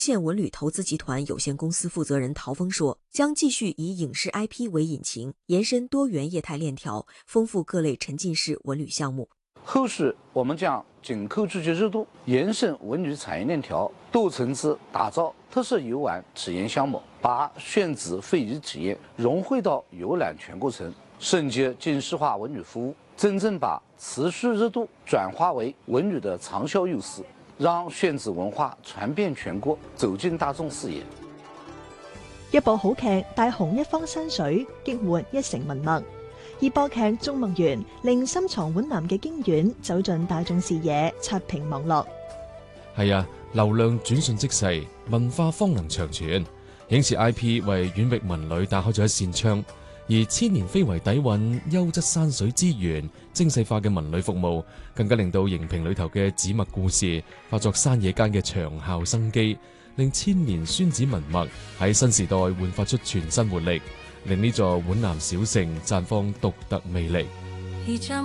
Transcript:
县文旅投资集团有限公司负责人陶峰说，将继续以影视 IP 为引擎，延伸多元业态链条，丰富各类沉浸式文旅项目。 后续我们将紧扣聚集热度，延伸文旅产业链条，多层次打造特色游玩体验项目，把选址非遗体验融汇到游览全过程，升级精细化文旅服务，真正把持续热度转化为文旅的长效优势，讓選址文化傳遍全國，走進大眾視野。 一部好劇帶紅一方山水，激活一城文脈。熱播劇《眾夢園》令深藏皖南嘅京苑走進大眾視野，刷屏網絡。 係啊，流量轉瞬即逝，文化方能長存。影視 IP 為遠域文旅打開咗一扇窗，而千年非遺底蘊優質山水資源、精細化嘅文旅服務，更加令到熒屏裏頭嘅紙墨故事化作山野間嘅長效生機，令千年宣紙文脈喺新時代煥發出全新活力，令呢座皖南小城綻放獨特魅力。